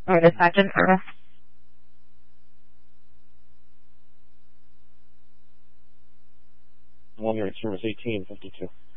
Or the Sergeant Earth. Long range service 1852.